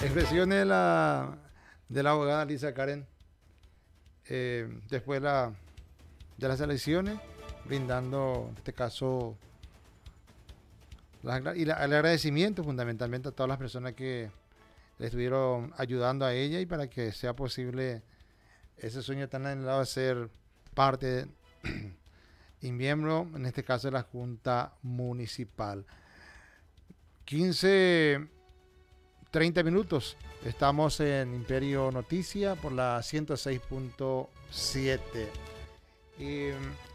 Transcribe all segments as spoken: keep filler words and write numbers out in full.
Expresiones de la, de la abogada Lisa Karen eh, después de, la, de las elecciones, brindando en este caso la- y la- el agradecimiento fundamentalmente a todas las personas que le estuvieron ayudando a ella y para que sea posible ese sueño tan anhelado de ser parte y miembro, en este caso de la Junta Municipal. quince treinta minutos. Estamos en Imperio Noticia por la ciento seis punto siete. Y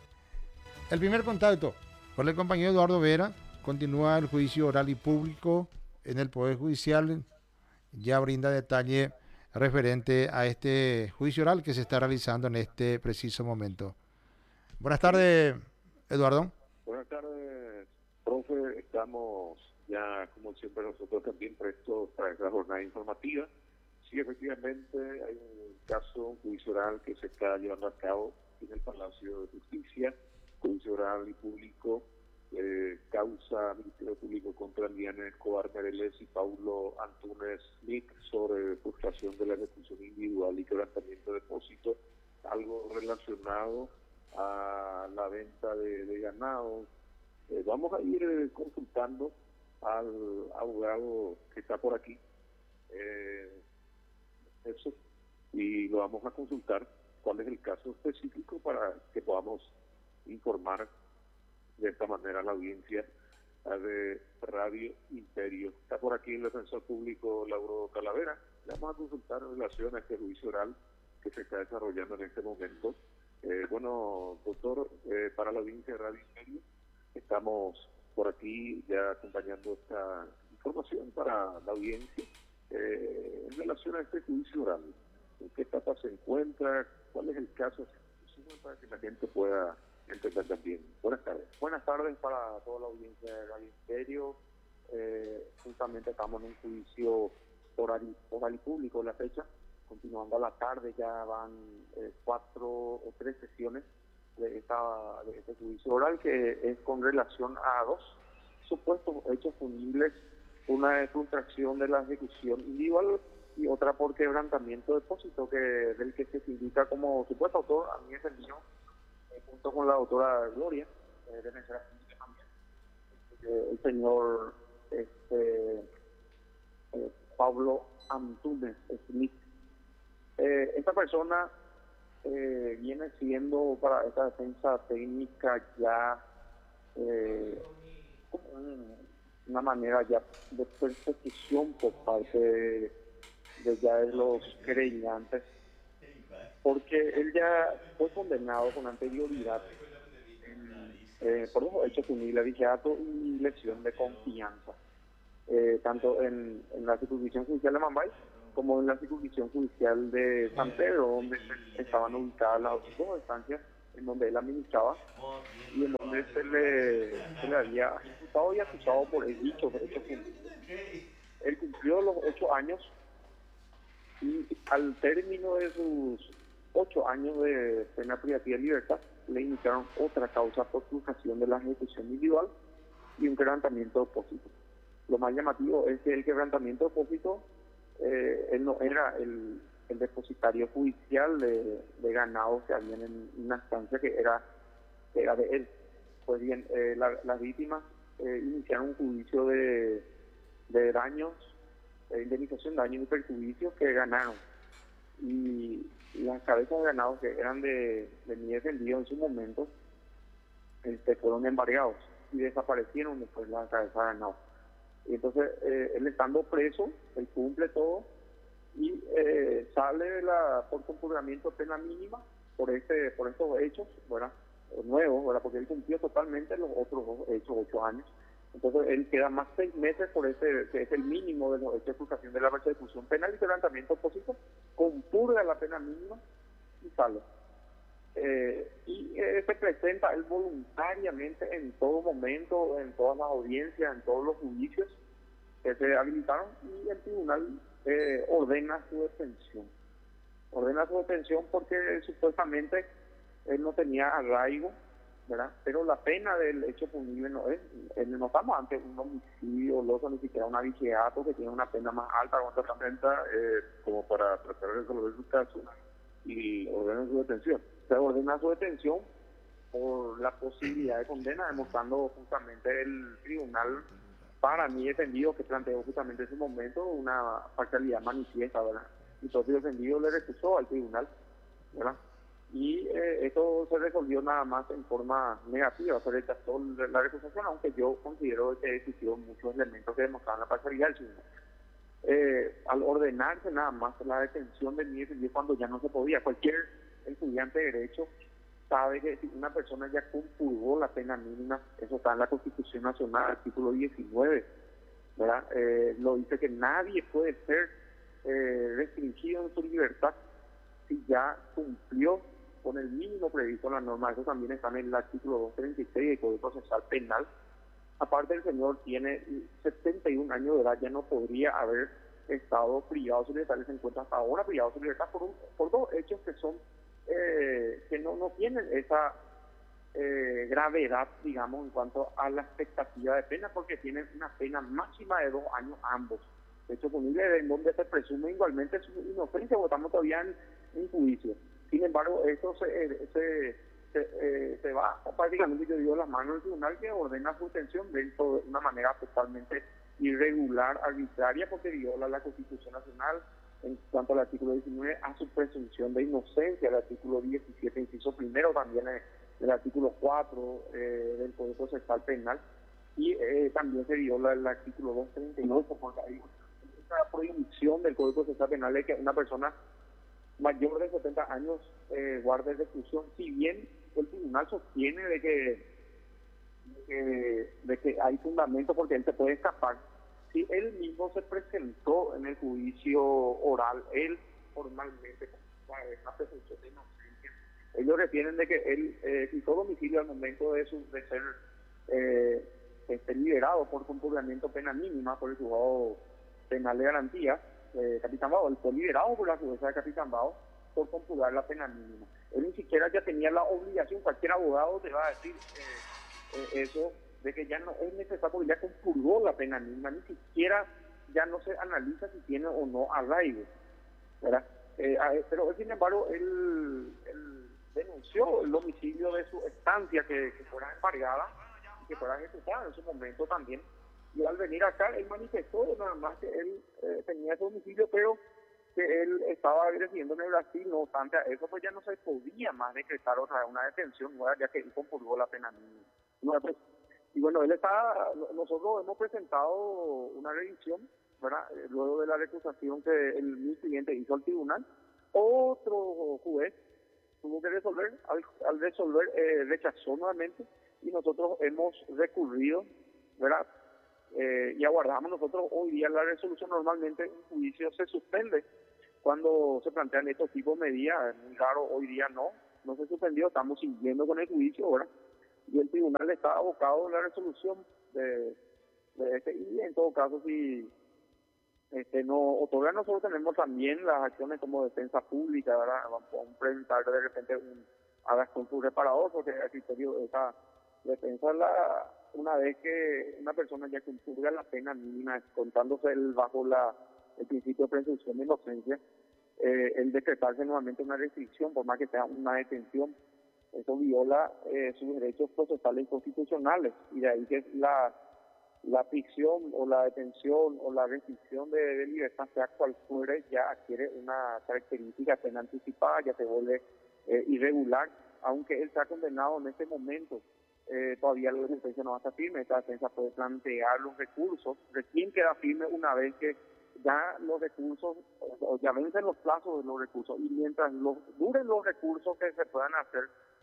el primer contacto con el compañero Eduardo Vera. Continúa el juicio oral y público en el Poder Judicial. Ya brinda detalle referente a este juicio oral que se está realizando en este preciso momento. Buenas Sí, tardes, Eduardo. buenas tardes, profe. Estamos ya, como siempre, nosotros también prestos para esta jornada informativa. Sí, efectivamente, hay un caso, un juicio oral que se está llevando a cabo en el Palacio de Justicia, juicio oral y público, eh, causa Ministerio Público contra Liana Escobar Mereles y Paulo Antunes Smith sobre frustración de la ejecución individual y quebrantamiento de depósito, algo relacionado a la venta de, de ganado. Eh, vamos a ir eh, consultando al abogado que está por aquí, eh, eso, y lo vamos a consultar cuál es el caso específico para que podamos informar de esta manera a la audiencia de Radio Imperio. Está por aquí el defensor público Lauro Calavera. Le vamos a consultar en relación a este juicio oral que se está desarrollando en este momento. Eh, bueno, doctor, eh, para la audiencia de Radio Imperio, estamos por aquí ya acompañando esta información para la audiencia eh, en relación a este juicio oral. ¿En qué etapa se encuentra? ¿Cuál es el caso? Para que la gente pueda entender también. Buenas tardes. Buenas tardes para toda la audiencia de Radio Imperio. Eh, justamente estamos en un juicio oral, oral y público la fecha. Continuando a la tarde, ya van eh, cuatro o tres sesiones de, esta, de este juicio oral, que es con relación a dos supuestos hechos punibles. Una es frustración de la ejecución individual y otra por quebrantamiento de depósito, que del que se indica como supuesto autor. A mí es el mío, eh, junto con la doctora Gloria, eh, de Mensaje Pública también, eh, el señor este, eh, Pablo Antunes Smith. Eh, esta persona eh, viene siendo para esta defensa técnica ya eh, como un, una manera ya de persecución por parte de, de ya de los querellantes, porque él ya fue condenado con anterioridad en, eh, por los hechos punibles, vigiato y lesión de confianza, eh, tanto en, en la circunscripción judicial de Mambay como en la circunscripción judicial de San Pedro, donde estaban ubicadas las dos estancias en donde él administraba y en donde se le, se le había imputado y acusado por el dicho de hechos punibles. Él cumplió los ocho años y al término de sus ocho años de pena privativa de libertad le iniciaron otra causa por frustración de la ejecución individual y un quebrantamiento de depósito. Lo más llamativo es que el quebrantamiento de depósito, eh, él no era el, el depositario judicial de, de ganado que había en una instancia que era, que era de él. Pues bien, eh, la, las víctimas eh, iniciaron un juicio de, de daños, eh, indemnización de daños y perjuicios que ganaron. Y las cabezas de ganado que eran de, de mi defendido en su momento, este, fueron embargados y desaparecieron después las cabezas de ganado. Y entonces, eh, él estando preso, él cumple todo y eh, sale de la, por compurgamiento de pena mínima por este por estos hechos, ¿verdad? Nuevos, ¿verdad? Porque él cumplió totalmente los otros dos hechos, ocho años. Entonces, él queda más seis meses por ese, que es el mínimo de los hechos de frustración de la persecución penal y quebrantamiento opositor, compurga la pena mínima y sale. Eh, y eh, se presenta él voluntariamente en todo momento, en todas las audiencias, en todos los juicios que se habilitaron, y el tribunal eh, ordena su detención. Ordena su detención porque eh, supuestamente él no tenía arraigo ¿verdad? Pero la pena del hecho punible no es, no estamos ante un homicidio doloso, ni siquiera un abigeato que tiene una pena más alta. Cuando la herramienta eh, como para tratar de resolver su caso y ordenan su detención. Se ordena su detención por la posibilidad de condena, demostrando justamente el tribunal, para mí defendido, que planteó justamente en ese momento una parcialidad manifiesta, ¿verdad? Y todo el defendido le recusó al tribunal, ¿verdad? Y eh, esto se resolvió nada más en forma negativa, se rechazó la recusación, aunque yo considero que existieron muchos elementos que demostraban la parcialidad del tribunal. Eh, al ordenarse nada más la detención del niño cuando ya no se podía, cualquier estudiante de derecho sabe que si una persona ya compurgó la pena mínima, eso está en la Constitución Nacional, artículo diecinueve, ¿verdad? Eh, lo dice que nadie puede ser eh, restringido en su libertad si ya cumplió con el mínimo previsto en la norma. Eso también está en el artículo doscientos treinta y seis del Código Procesal Penal. Aparte, el señor tiene setenta y un años de edad, ya no podría haber estado privado de su libertad, se encuentra hasta ahora privado de su libertad por, un, por dos hechos que son eh, que no, no tienen esa eh, gravedad, digamos, en cuanto a la expectativa de pena, porque tienen una pena máxima de dos años ambos. De hecho, punible en donde se presume igualmente su inocencia, porque estamos todavía en, en juicio. Sin embargo, eso se, se, se, eh, se va prácticamente, yo digo, las manos del tribunal, que ordena su detención dentro de una manera totalmente irregular, arbitraria, porque viola la Constitución Nacional en cuanto al artículo diecinueve, a su presunción de inocencia, el artículo diecisiete, inciso primero, también el artículo cuatro eh, del Código Procesal Penal, y eh, también se viola el artículo doscientos treinta y nueve, porque hay una prohibición del Código Procesal Penal de que una persona mayor de setenta años eh, guarde reclusión, si bien el tribunal sostiene de que, de que, de que hay fundamento porque él se puede escapar. Si él mismo se presentó en el juicio oral, él formalmente con esa presunción de inocencia, ellos refieren de que él eh, quitó domicilio al momento de, su, de ser eh, este, liberado por compurgamiento pena mínima por el juzgado penal de garantía, eh, Capitán Bado. Él fue liberado por la jueza de Capitán Bado por compurgar la pena mínima. Él ni siquiera ya tenía la obligación, cualquier abogado te va a decir eh, eh, eso, de que ya no es necesario, porque ya compurgó la pena mínima, ni siquiera ya no se analiza si tiene o no arraigo, ¿verdad? Eh, pero sin embargo, él, él denunció el domicilio de su estancia, que, que fuera embargada y que fuera ejecutada en su momento también. Y al venir acá, él manifestó nada más que él eh, tenía ese domicilio, pero que él estaba residiendo en el Brasil. No obstante a eso, pues ya no se podía más decretar otra vez una detención nueva, ya que él compurgó la pena mínima. Y bueno, él está, nosotros hemos presentado una revisión, ¿verdad? Luego de la recusación que el mi cliente hizo al tribunal. Otro juez tuvo que resolver, al, al resolver eh, rechazó nuevamente, y nosotros hemos recurrido, ¿verdad? Eh, y aguardamos nosotros hoy día la resolución. Normalmente un juicio se suspende cuando se plantean estos tipos de medidas, es muy raro, hoy día no, no se suspendió, estamos siguiendo con el juicio, ¿verdad? Y el tribunal está abocado en la resolución de, de este, y en todo caso, si este no otorga, nosotros tenemos también las acciones como defensa pública, ¿verdad? Vamos a presentar de repente un agastón por reparador, porque el criterio de esa defensa, la, una vez que una persona ya compurga la pena mínima, contándose el, bajo la, el principio de presunción de inocencia, eh, el decretarse nuevamente una restricción, por más que sea una detención, eso viola eh, sus derechos procesales constitucionales, y de ahí que la, la prisión o la detención o la restricción de, de libertad, sea cual fuere, ya adquiere una característica pena anticipada, ya se vuelve eh, irregular, aunque él sea condenado en este momento. Eh, todavía la sentencia no va a estar firme, esta defensa puede plantear los recursos, recién queda firme una vez que ya los recursos, o ya vencen los plazos de los recursos, y mientras los, duren los recursos que se puedan hacer,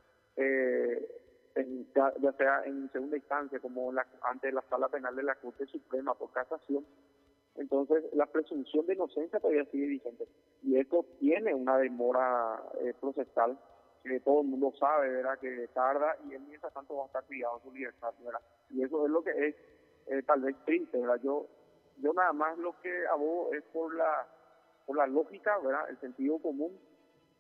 eh, en, ya, ya sea en segunda instancia como la, ante la sala penal de la Corte Suprema por casación, entonces la presunción de inocencia todavía sigue vigente, y esto tiene una demora eh, procesal que todo el mundo sabe, ¿verdad?, que tarda, y él mientras tanto va a estar privado de su libertad, ¿verdad? Y eso es lo que es eh, tal vez triste, ¿verdad? Yo yo nada más lo que abogo es por la por la lógica, ¿verdad?, el sentido común,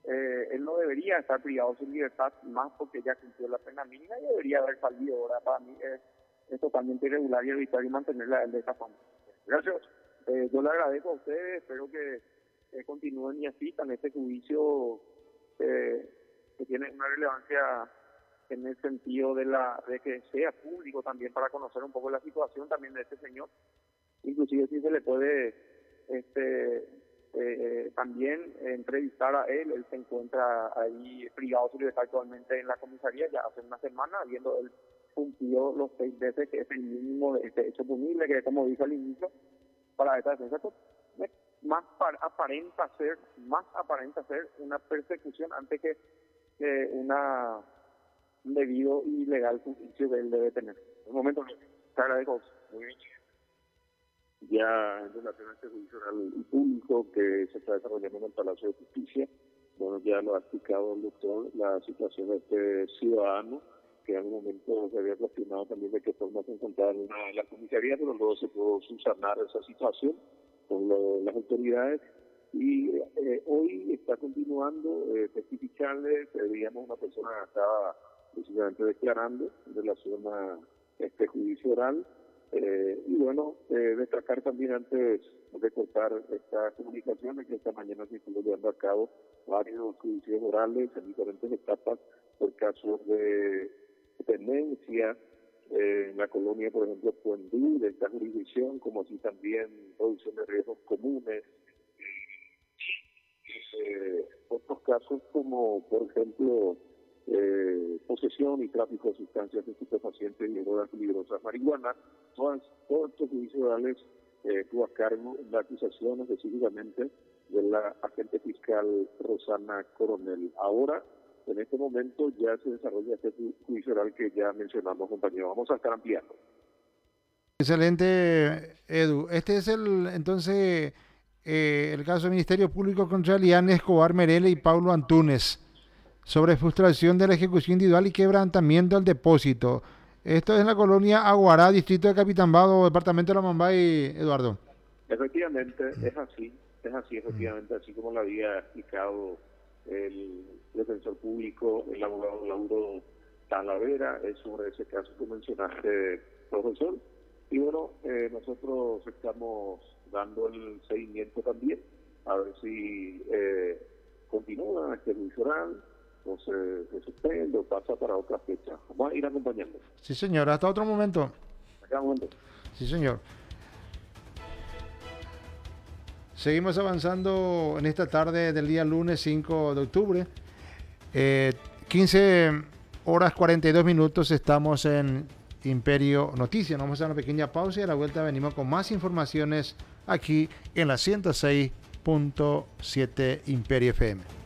eh, él no debería estar privado de su libertad, más porque ya cumplió la pena mínima y debería haber salido. Ahora para mí es, es totalmente irregular y arbitrario mantenerla de esta forma. Gracias. Eh, yo le agradezco a ustedes, espero que eh, continúen y asistan este juicio eh, que tiene una relevancia en el sentido de la de que sea público también para conocer un poco la situación también de este señor. Inclusive si se le puede este eh, también entrevistar a él, él se encuentra ahí privado de su libertad actualmente en la comisaría ya hace una semana, habiendo él cumplido los seis veces que es el mínimo de este hecho punible, que como dije al inicio, para esta defensa más par, aparenta ser, más aparenta ser una persecución antes que, que una un debido y legal juicio que él debe tener. En un momento, te agradezco. Muy bien. Ya en relación a este juicio oral y público que se está desarrollando en el Palacio de Justicia, bueno, ya lo ha explicado el doctor, la situación de este ciudadano, que en algún momento se había cuestionado también de qué forma se encontraba en una, la comisaría, pero luego se pudo subsanar esa situación con lo, las autoridades. Y eh, hoy está continuando eh, testificarles, eh, digamos, una persona que estaba precisamente declarando en relación a este juicio oral. Eh, y bueno, eh, destacar también antes de cortar esta comunicación de que esta mañana se estuvo llevando a cabo varios juicios orales en diferentes etapas por casos de tenencia eh, en la colonia, por ejemplo, Puendú, de esta jurisdicción, como así también reducción de riesgos comunes. Eh, otros casos como, por ejemplo, eh, posesión y tráfico de sustancias estupefacientes y drogas peligrosas, marihuana, todas, todos estos juicios orales eh, tuvo a cargo la acusación específicamente de la agente fiscal Rosana Coronel. Ahora, en este momento, ya se desarrolla este juicio oral que ya mencionamos, compañero. Vamos a estar ampliando. Excelente, Edu. Este es el, entonces, eh, el caso del Ministerio Público contra Lian Escobar Merelle y Paulo Antunes sobre frustración de la ejecución individual y quebrantamiento del depósito. Esto es en la colonia Aguará, distrito de Capitambado, departamento de La Mambay, Eduardo. Efectivamente, es así, es así, efectivamente, así como lo había explicado el defensor público, el abogado Lauro Talavera, es sobre ese caso que mencionaste, profesor. Y bueno, eh, nosotros estamos dando el seguimiento también, a ver si eh, continúa este juicio oral, o se, se suspende o pasa para otra fecha. Vamos a ir acompañando. Sí, señor. Hasta otro momento. Hasta un momento. Sí, señor. Seguimos avanzando en esta tarde del día lunes cinco de octubre. Eh, quince horas cuarenta y dos minutos. Estamos en Imperio Noticias. Nos vamos a dar una pequeña pausa y a la vuelta venimos con más informaciones aquí en la ciento seis punto siete Imperio F M.